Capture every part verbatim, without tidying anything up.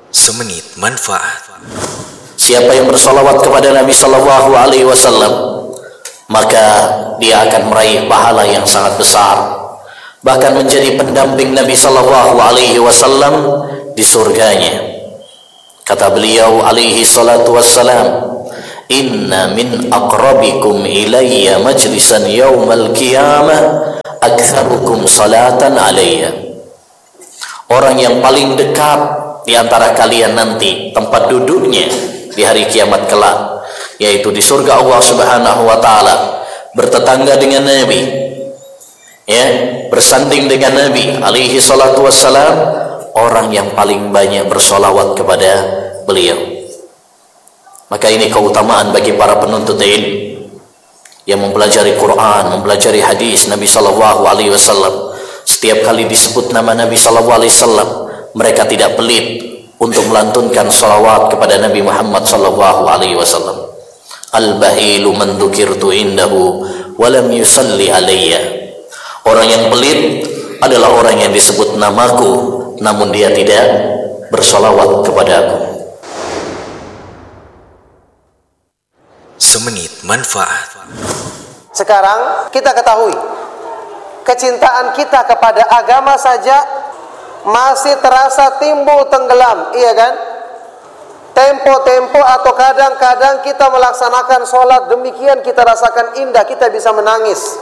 Semenit manfaat. Siapa yang bersolawat kepada Nabi Sallallahu Alaihi Wasallam, maka dia akan meraih pahala yang sangat besar, bahkan menjadi pendamping Nabi Sallallahu Alaihi Wasallam di surganya. Kata beliau alaihi salatu wassalam, inna min aqrabikum ilayya majlisan yawmal qiyamah aktsarukum salatan alayya. Orang yang paling dekat di antara kalian nanti tempat duduknya di hari kiamat kelak, yaitu di surga Allah Subhanahu wa taala, bertetangga dengan Nabi, ya, bersanding dengan Nabi alaihi salatu wassalam, orang yang paling banyak bersolawat kepada beliau. Maka ini keutamaan bagi para penuntut ilmu yang mempelajari Quran, mempelajari hadis Nabi Sallallahu Alaihi Wasallam. Setiap kali disebut nama Nabi Sallallahu Alaihi Wasallam, mereka tidak pelit untuk melantunkan salawat kepada Nabi Muhammad Sallallahu Alaihi Wasallam. Al-bahilu man dzukirtu indahu wa lam yusalli alayya. Orang yang pelit adalah orang yang disebut namaku namun dia tidak bersolawat kepadaku. Semenit manfaat. Sekarang kita ketahui, kecintaan kita kepada agama saja masih terasa timbul tenggelam, iya kan? Tempo-tempo atau kadang-kadang kita melaksanakan sholat demikian kita rasakan indah, kita bisa menangis.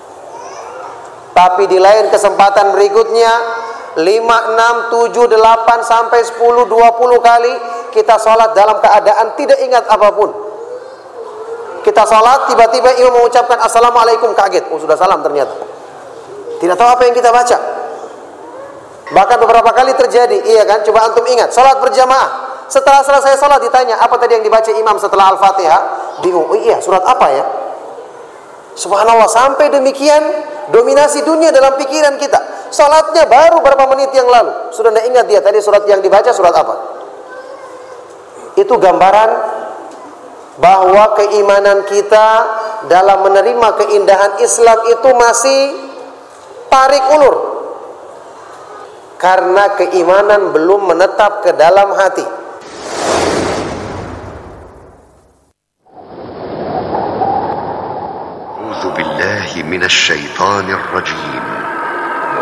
Tapi di lain kesempatan berikutnya lima, enam, tujuh, delapan, sampai sepuluh, dua puluh kali kita sholat dalam keadaan tidak ingat apapun. Kita sholat, tiba-tiba imam mengucapkan assalamualaikum, kaget, oh sudah salam ternyata. Tidak tahu apa yang kita baca. Bahkan beberapa kali terjadi, iya kan? Coba antum ingat, sholat berjamaah. Setelah selesai sholat ditanya, apa tadi yang dibaca imam setelah Al-Fatihah? Bingung, oh iya, surat apa ya? Subhanallah, sampai demikian dominasi dunia dalam pikiran kita. Sholatnya baru berapa menit yang lalu, sudah tidak ingat dia tadi surat yang dibaca surat apa. Itu gambaran bahwa keimanan kita dalam menerima keindahan Islam itu masih tarik ulur, karena keimanan belum menetap ke dalam hati. A'udzu billahi minasy syaithanir rajim.